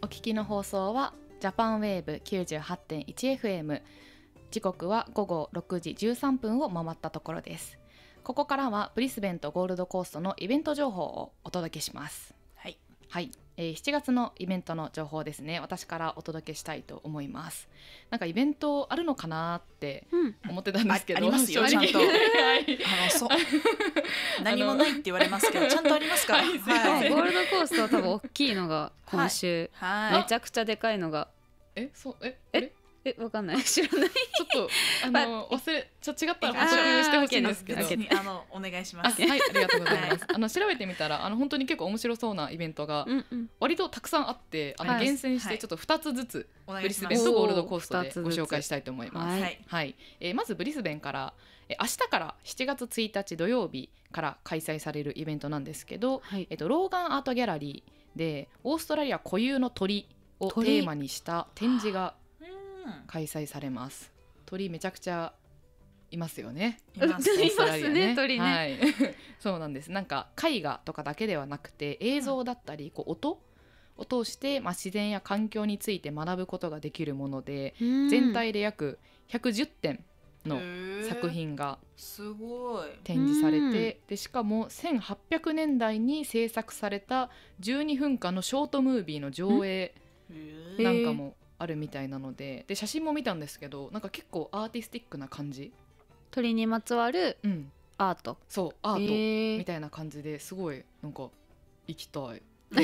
お聞きの放送はジャパンウェーブ 98.1FM、 時刻は午後6時13分を回ったところです。ここからはブリスベンとゴールドコーストのイベント情報をお届けします。 はい、 はい7月のイベントの情報ですね、私からお届けしたいと思います。なんかイベントあるのかなって思ってたんですけど、 ありますよ、ちゃんとそう何もないって言われますけどちゃんとありますから、 はいはいゴールドコーストは多分大きいのが今週、 はいめちゃくちゃでかいのがわかんない知らないちょっと忘れ違ったら補足してほしいんですけど、 あー OK ですお願いします。 はい、ありがとうございます。調べてみたら本当に結構面白そうなイベントが割とたくさんあって、 はい厳選してちょっと2つずつ、 お願ブリスベンいします。 とゴールドコーストでおー2つずつご紹介したいと思います。 はいはいまずブリスベンから、明日から7月1日土曜日から開催されるイベントなんですけど、 はいローガンアートギャラリーでオーストラリア固有の鳥をテーマにした展示が開催されます。鳥めちゃくちゃいますよね。 いますオーストラリアいますね鳥ねはいそうなんです。なんか絵画とかだけではなくて映像だったり、音を通して、自然や環境について学ぶことができるもので、全体で約110点の作品がすごい。 展示されて、でしかも1800年代に制作された12分間のショートムービーの上映なんかもあるみたいなので、写真も見たんですけど、なんか結構アーティスティックな感じ、 鳥にまつわるアート、 そうアートみいたいな感じですごいなんか行きたい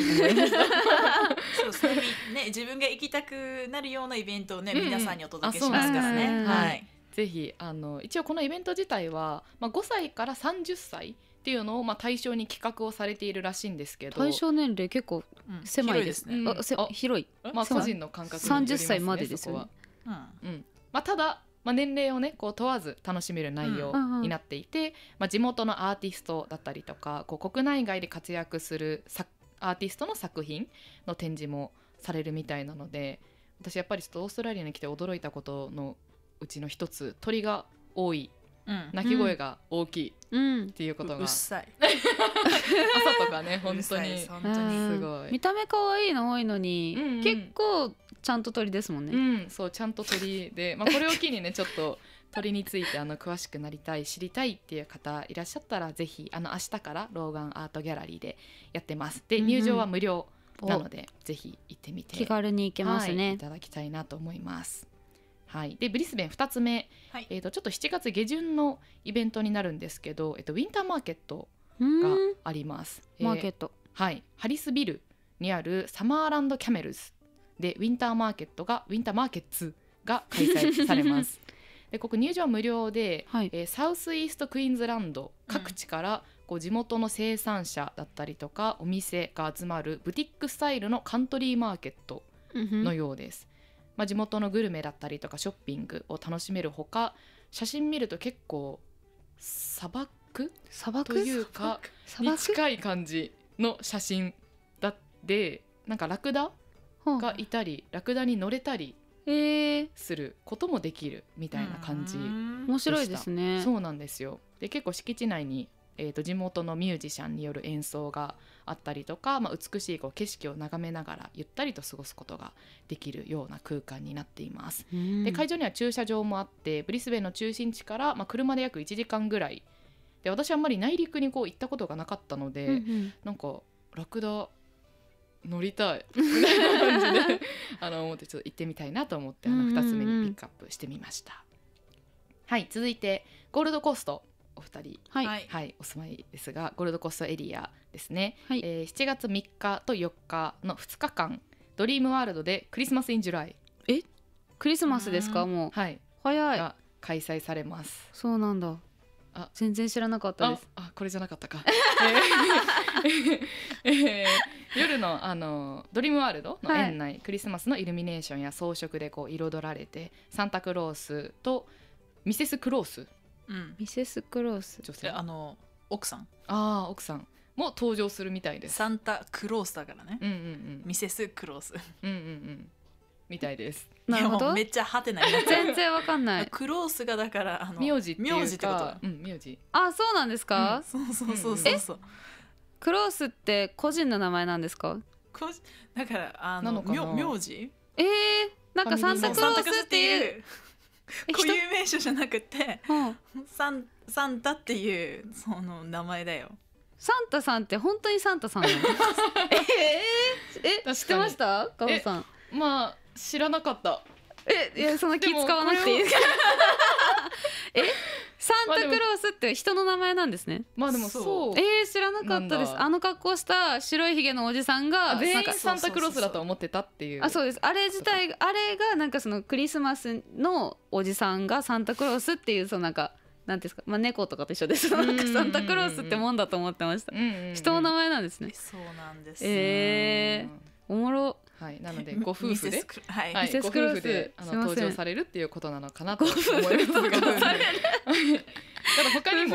そうですね、自分が行きたくなるようなイベントをね、皆さんにお届けしますからね。 あそうなんですねはいぜひ一応このイベント自体は、5歳から30歳っていうのを対象に企画をされているらしいんですけど、 対象年齢結構狭いです広ね広い個人の感覚によりますね。 30歳までですよねそこはただ、年齢をねこう問わず楽しめる内容になっていて、地元のアーティストだったりとか、国内外で活躍するアーティストの作品の展示もされるみたいなので、私やっぱりちょっとオーストラリアに来て驚いたことのうちの一つ、鳥が多い、鳴き声が大きいっていうことが、 うっさい朝とかね本当に本当にすごい見た目可愛いの多いのに、結構ちゃんと鳥ですもんね。 そうちゃんと鳥で、これを機にねちょっと鳥について詳しくなりたい知りたいっていう方いらっしゃったら、ぜひ明日からローガンアートギャラリーでやってます。で入場は無料なので、ぜひ行ってみて気軽に行けますね、 いただきたいなと思います。はい、でブリスベン2つ目、ちょっと7月下旬のイベントになるんですけど、ウィンターマーケットがあります。 マーケット、 ハリスビルにあるサマーランドキャメルズでウィンターマーケッツが開催されますでここ入場は無料で、サウスイーストクイーンズランド各地から地元の生産者だったりとかお店が集まるブティックスタイルのカントリーマーケットのようです。地元のグルメだったりとかショッピングを楽しめるほか、写真見ると結構砂漠というかに近い感じの写真だって、なんかラクダがいたりラクダに乗れたりすることもできるみたいな感じでした。 面白いですね。 そうなんですよ。で結構敷地内に地元のミュージシャンによる演奏があったりとか、美しい景色を眺めながらゆったりと過ごすことができるような空間になっています。で会場には駐車場もあって、ブリスベンの中心地から、車で約1時間ぐらいで、私はあんまり内陸に行ったことがなかったので、なんかラクダ乗りたいみたいな感じで思ってちょっと行ってみたいなと思って2つ目にピックアップしてみました。はい、続いてゴールドコーストお二人、お住まいですが、ゴールドコーストエリアですね、7月3日と4日の2日間ドリームワールドでクリスマスインジュライクリスマスですか？もう、早いが開催されます。 そうなんだ。全然知らなかったです。 これじゃなかったか夜の、ドリームワールドの園内、クリスマスのイルミネーションや装飾で彩られて、サンタクロースとミセスクロース、 ミセスクロース女性奥さん奥さんも登場するみたいです。 サンタクロースだからね、ミセスクロースみたいです。 なるほど。 めっちゃハテナ全然わかんない。 クロースがだから名字っていうか、 名字ってこと。 名字。 そうなんですか？ そうクロースって個人の名前なんですか？ だからなのかな名字なんかサンタクロースっていう固有名詞じゃなくてうんサンタっていうその名前だよ。 サンタさんって本当にサンタさんなのかに知ってましたかおさん。 まあ知らなかった。 いやそんな気使わなくていいですかサンタクロースって人の名前なんですね。 まあでもそう知らなかったです。 なんだあの格好した白いひげのおじさんが全なんか員サンタクロースだと思ってたっていう。 そうです。あれ自体あれがなんかそのクリスマスのおじさんがサンタクロースっていうそのなんかなんていうんですか、まあ、猫とかと一緒です。なんかサンタクロースってもんだと思ってました。人の名前なんですね。 そうなんです。 おもろ。 はい、なのでご夫婦で、 はいはい、ごミセスクロース夫婦ですいません登場されるっていうことなのかなと思いますが、ただ他にも、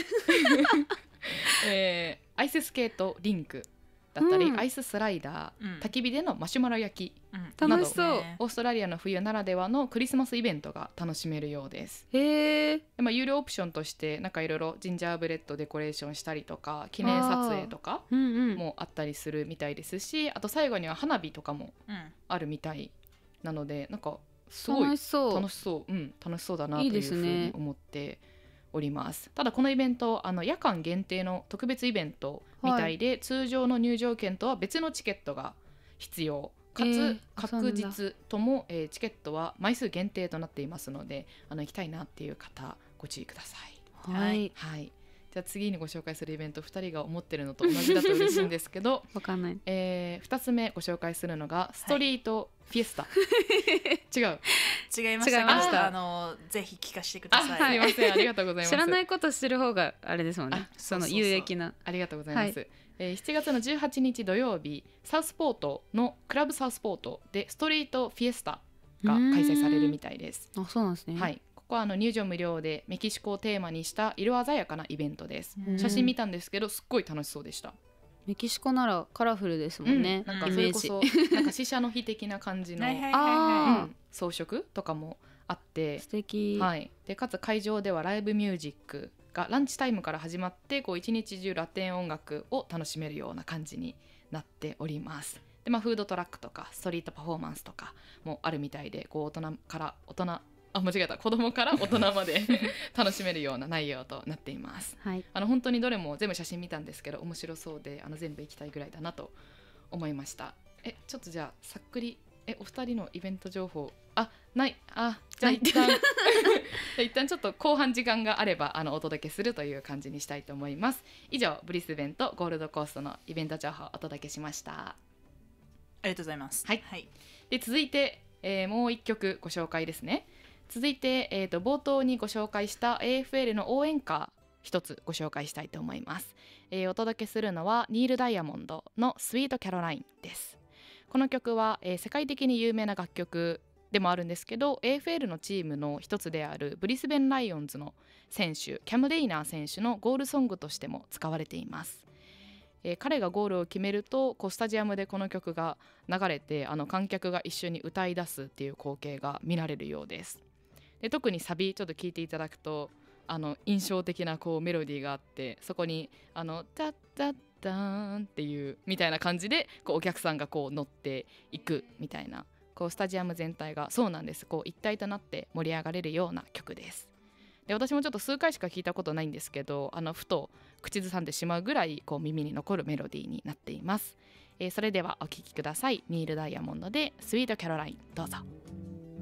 アイススケートリンクだったり、アイススライダー、焚き火でのマシュマロ焼きなど、 楽しそう。 オーストラリアの冬ならではのクリスマスイベントが楽しめるようです。 へえ。 で有料オプションとしてなんかいろいろジンジャーブレッドデコレーションしたりとか記念撮影とかもあったりするみたいですし、あと最後には花火とかもあるみたいなので、なんかすごい楽しそう、楽しそうだなというふうに思っております。ただこのイベント夜間限定の特別イベントみたいで、通常の入場券とは別のチケットが必要かつ確実とも、チケットは枚数限定となっていますので、行きたいなっていう方ご注意ください。 はい、 はい、じゃあ次にご紹介するイベント2人が思ってるのと同じだと嬉しいんですけどわかんない。 2つ目ご紹介するのがストリートフィエスタ、違う違いましたぜひ聞かせてください。 すいません、ありがとうございます。 知らないこと知る方があれですもんね。その有益な。 ありがとうございます。7月の18日土曜日、サウスポートのクラブサウスポートでストリートフィエスタが開催されるみたいです。 そうなんですね。 はい、ここは入場無料でメキシコをテーマにした色鮮やかなイベントです。写真見たんですけどすっごい楽しそうでした。 メキシコならカラフルですもんね。 なんかそれこそなんか死者の日的な感じの装飾とかもあって素敵。 はい、でかつ会場ではライブミュージックがランチタイムから始まって一日中ラテン音楽を楽しめるような感じになっております。でフードトラックとかストリートパフォーマンスとかもあるみたいで、子供から大人まで楽しめるような内容となっています。 はい、 本当にどれも全部写真見たんですけど面白そうで全部行きたいぐらいだなと思いました。ちょっとじゃあさっくりお二人のイベント情報ないじゃあ一旦一旦ちょっと後半時間があればお届けするという感じにしたいと思います。以上ブリスベンとゴールドコーストのイベント情報をお届けしました。 ありがとうございます。 はい、で続いて、もう一曲ご紹介ですね。続いて、冒頭にご紹介した AFL の応援歌一つご紹介したいと思います。お届けするのはニール・ダイヤモンドのスイート・キャロラインです。この曲は、世界的に有名な楽曲でもあるんですけど、 AFL のチームの一つであるブリスベンライオンズの選手キャム・レイナー選手のゴールソングとしても使われています。彼がゴールを決めるとスタジアムでこの曲が流れて観客が一緒に歌い出すっていう光景が見られるようです。で特にサビちょっと聴いていただくと印象的なメロディーがあって、そこにタッタッターンっていうみたいな感じでお客さんが乗っていくみたいな、スタジアム全体がそうなんです一体となって盛り上がれるような曲です。で私もちょっと数回しか聞いたことないんですけどふと口ずさんでしまうぐらい耳に残るメロディーになっています。それではお聴きください。ニール・ダイヤモンドでスイート・キャロライン、どうぞ。